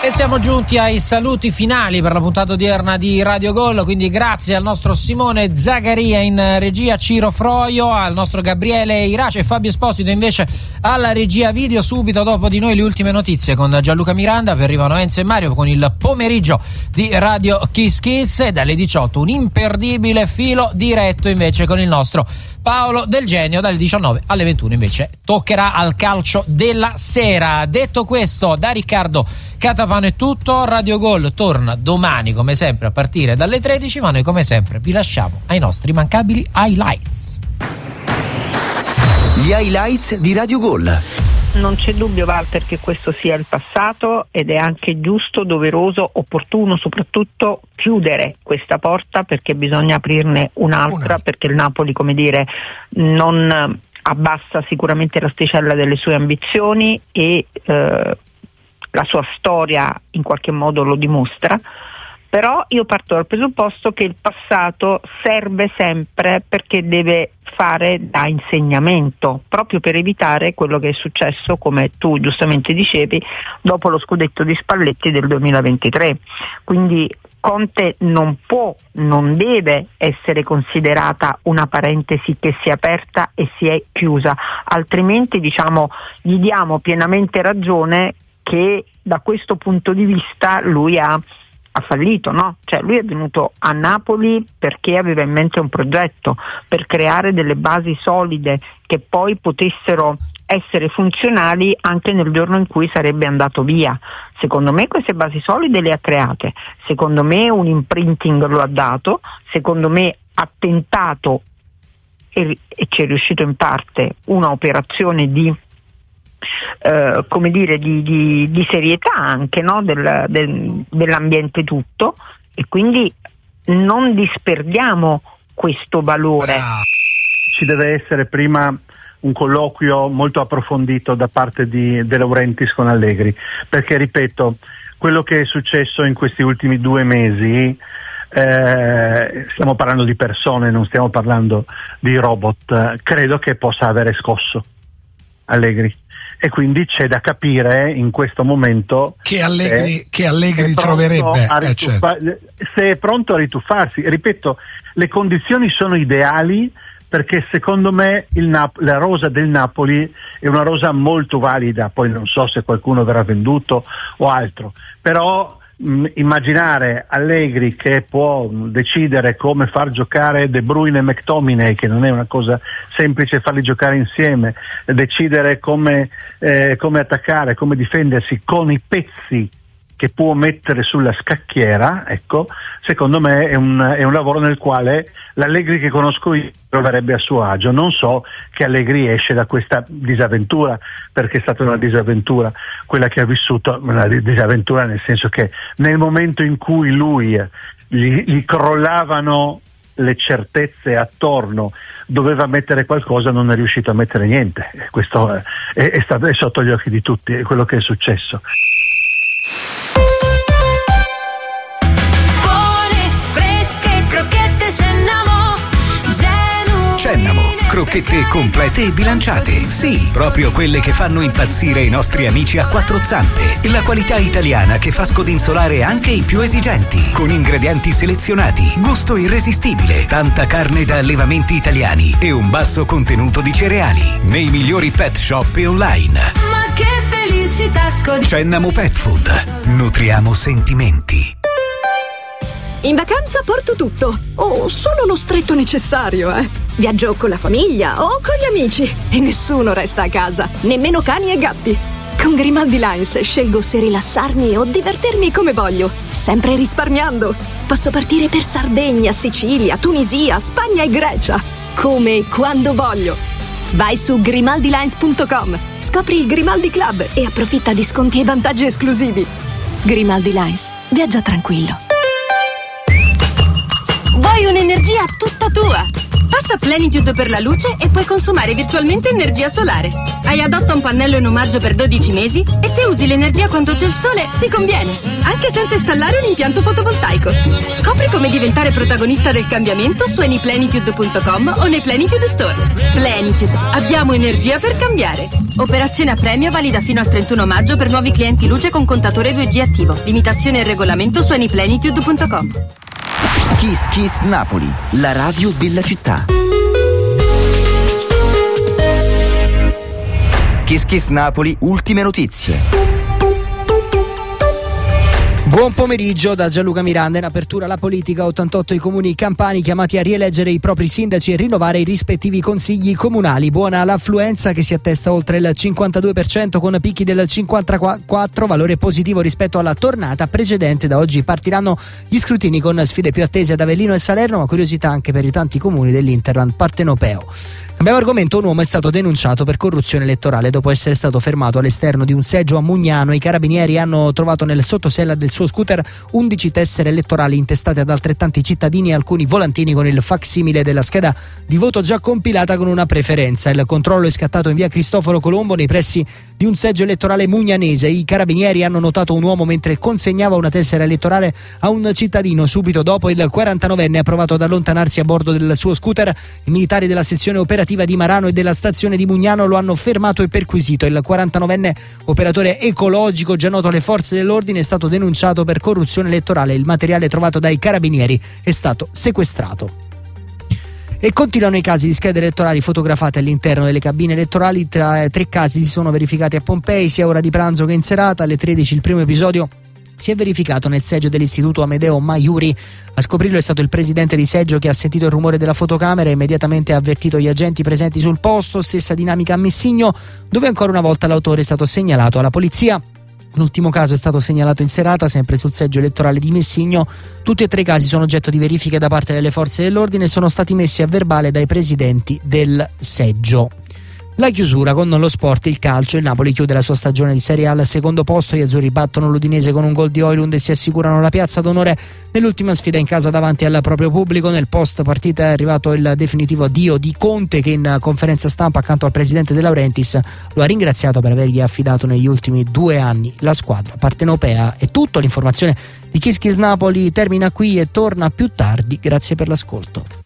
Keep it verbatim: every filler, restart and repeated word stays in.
E siamo giunti ai saluti finali per la puntata odierna di Radio Gol, quindi grazie al nostro Simone Zagaria in regia, Ciro Froio, al nostro Gabriele Irace e Fabio Esposito invece alla regia video. Subito dopo di noi le ultime notizie con Gianluca Miranda, poi arrivano Enzo e Mario con il pomeriggio di Radio Kiss Kiss e dalle diciotto un imperdibile filo diretto invece con il nostro Paolo Del Genio. Dalle diciannove alle ventuno invece toccherà al calcio della sera. Detto questo, da Riccardo Catapano è tutto. Radio Gol torna domani come sempre a partire dalle tredici, ma noi come sempre vi lasciamo ai nostri immancabili highlights. Gli highlights di Radio Gol. Non c'è dubbio, Walter, che questo sia il passato ed è anche giusto, doveroso, opportuno soprattutto chiudere questa porta, perché bisogna aprirne un'altra, Una. perché il Napoli, come dire, non abbassa sicuramente l'asticella delle sue ambizioni e eh, la sua storia in qualche modo lo dimostra. Però io parto dal presupposto che il passato serve sempre perché deve fare da insegnamento, proprio per evitare quello che è successo, come tu giustamente dicevi, dopo lo scudetto di Spalletti del duemilaventitré. Quindi Conte non può, non deve essere considerata una parentesi che si è aperta e si è chiusa, altrimenti diciamo gli diamo pienamente ragione che da questo punto di vista lui ha ha fallito, no? Cioè lui è venuto a Napoli perché aveva in mente un progetto per creare delle basi solide che poi potessero essere funzionali anche nel giorno in cui sarebbe andato via. Secondo me queste basi solide le ha create, secondo me un imprinting lo ha dato, secondo me ha tentato e, e ci è riuscito in parte una operazione di Uh, come dire di, di, di serietà anche, no? del, del, dell'ambiente tutto, e quindi non disperdiamo questo valore. Ci deve essere prima un colloquio molto approfondito da parte di De Laurentiis con Allegri, perché ripeto, quello che è successo in questi ultimi due mesi, eh, stiamo parlando di persone, non stiamo parlando di robot, credo che possa avere scosso Allegri. E quindi c'è da capire in questo momento che Allegri, se che Allegri troverebbe a rituffa- eh, certo. se è pronto a rituffarsi. Ripeto, le condizioni sono ideali, perché secondo me il Nap- la rosa del Napoli è una rosa molto valida. Poi non so se qualcuno verrà venduto o altro, però mh, immaginare Allegri che può decidere come far giocare De Bruyne e McTominay, che non è una cosa semplice farli giocare insieme, decidere come, eh, come attaccare, come difendersi con i pezzi che può mettere sulla scacchiera, ecco, secondo me è un, è un lavoro nel quale l'Allegri che conosco io troverebbe a suo agio. Non so che Allegri esce da questa disavventura, perché è stata una disavventura quella che ha vissuto, una disavventura nel senso che nel momento in cui lui gli, gli crollavano le certezze attorno, doveva mettere qualcosa, non è riuscito a mettere niente. Questo è, è, stato, è sotto gli occhi di tutti, è quello che è successo. Cennamo, crocchette complete e bilanciate. Sì, proprio quelle che fanno impazzire i nostri amici a quattro zampe. La qualità italiana che fa scodinzolare anche i più esigenti. Con ingredienti selezionati, gusto irresistibile, tanta carne da allevamenti italiani e un basso contenuto di cereali. Nei migliori pet shop e online. Ma che felicità scod- Cennamo Pet Food. Nutriamo sentimenti. In vacanza porto tutto, o solo lo stretto necessario, eh. Viaggio con la famiglia o con gli amici e nessuno resta a casa, nemmeno cani e gatti. Con Grimaldi Lines scelgo se rilassarmi o divertirmi come voglio, sempre risparmiando. Posso partire per Sardegna, Sicilia, Tunisia, Spagna e Grecia, come e quando voglio. Vai su grimaldi lines punto com, scopri il Grimaldi Club e approfitta di sconti e vantaggi esclusivi. Grimaldi Lines, viaggia tranquillo. Vuoi un'energia tutta tua? Passa Plenitude per la luce e puoi consumare virtualmente energia solare. Hai Adotta un pannello in omaggio per dodici mesi e se usi l'energia quando c'è il sole ti conviene, anche senza installare un impianto fotovoltaico. Scopri come diventare protagonista del cambiamento su anyplenitude punto com o nei Plenitude Store. Plenitude, abbiamo energia per cambiare. Operazione a premio valida fino al trentuno maggio per nuovi clienti luce con contatore due G attivo. Limitazione e regolamento su anyplenitude punto com. Kiss Kiss Napoli, la radio della città. Kiss Kiss Napoli, ultime notizie. Buon pomeriggio da Gianluca Miranda. In apertura la politica, ottantotto i comuni campani chiamati a rieleggere i propri sindaci e rinnovare i rispettivi consigli comunali. Buona l'affluenza che si attesta oltre il cinquantadue per cento con picchi del cinquantaquattro per cento, valore positivo rispetto alla tornata precedente. Da oggi partiranno gli scrutini con sfide più attese ad Avellino e Salerno, ma curiosità anche per i tanti comuni dell'Interland partenopeo. Cambiamo argomento. Un uomo è stato denunciato per corruzione elettorale dopo essere stato fermato all'esterno di un seggio a Mugnano. I carabinieri hanno trovato nel sottosella del suo scooter undici tessere elettorali intestate ad altrettanti cittadini e alcuni volantini con il facsimile della scheda di voto già compilata con una preferenza. Il controllo è scattato in via Cristoforo Colombo nei pressi di un seggio elettorale mugnanese. I carabinieri hanno notato un uomo mentre consegnava una tessera elettorale a un cittadino. Subito dopo il quarantanovenne ha provato ad allontanarsi a bordo del suo scooter. I militari della sezione operativa di Marano e della stazione di Mugnano lo hanno fermato e perquisito. Il quarantanovenne operatore ecologico, già noto alle forze dell'ordine, è stato denunciato per corruzione elettorale. Il materiale trovato dai carabinieri è stato sequestrato. E continuano i casi di schede elettorali fotografate all'interno delle cabine elettorali. Tra, tre casi si sono verificati a Pompei, sia ora di pranzo che in serata. Alle tredici il primo episodio si è verificato nel seggio dell'istituto Amedeo Maiuri. A scoprirlo è stato il presidente di seggio, che ha sentito il rumore della fotocamera e immediatamente ha avvertito gli agenti presenti sul posto. Stessa dinamica a Messigno, dove ancora una volta l'autore è stato segnalato alla polizia. L'ultimo caso è stato segnalato in serata, sempre sul seggio elettorale di Messigno. Tutti e tre i casi sono oggetto di verifiche da parte delle forze dell'ordine e sono stati messi a verbale dai presidenti del seggio. La chiusura con lo sport, il calcio. Il Napoli chiude la sua stagione di Serie A al secondo posto. Gli azzurri battono l'Udinese con un gol di Højlund e si assicurano la piazza d'onore nell'ultima sfida in casa davanti al proprio pubblico. Nel post partita è arrivato il definitivo addio di Conte, che in conferenza stampa accanto al presidente De Laurentiis lo ha ringraziato per avergli affidato negli ultimi due anni la squadra partenopea. È tutto. L'informazione di Kiss Kiss Napoli termina qui e torna più tardi. Grazie per l'ascolto.